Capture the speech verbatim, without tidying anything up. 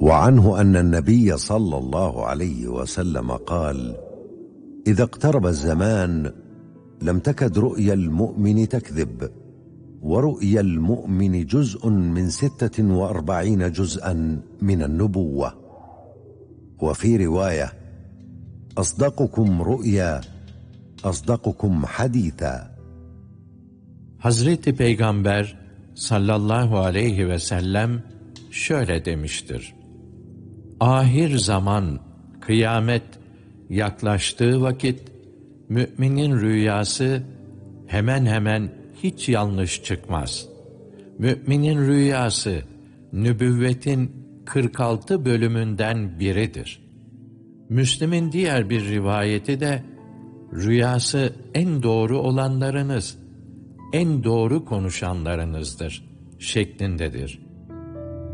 وعنه أن النبي صلى الله عليه وسلم قال: إذا اقترب الزمان لم تكد رؤيا المؤمن تكذب، ورؤيا المؤمن جزء من ستة وأربعين جزءا من النبوة. وفي رواية: أصدقكم رؤيا أصدقكم حديثا. Hazreti Peygamber sallallahu aleyhi ve sellem şöyle demiştir: Ahir zaman, kıyamet yaklaştığı vakit, müminin rüyası hemen hemen hiç yanlış çıkmaz. Müminin rüyası, nübüvvetin kırk altı bölümünden biridir. Müslim'in diğer bir rivayeti de, rüyası en doğru olanlarınız, en doğru konuşanlarınızdır şeklindedir.